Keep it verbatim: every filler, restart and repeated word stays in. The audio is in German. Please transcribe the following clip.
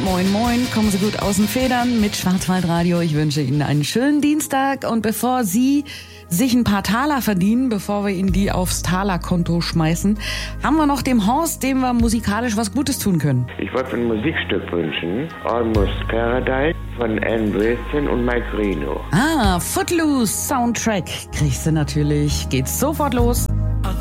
Moin, moin, kommen Sie gut aus den Federn mit Schwarzwaldradio. Ich wünsche Ihnen einen schönen Dienstag und bevor Sie sich ein paar Taler verdienen, bevor wir Ihnen die aufs Talerkonto schmeißen, haben wir noch dem Horst, dem wir musikalisch was Gutes tun können. Ich wollte ein Musikstück wünschen, Almost Paradise von Ann Wilson und Mike Reno. Ah, Footloose Soundtrack kriegst du natürlich. Geht's sofort los.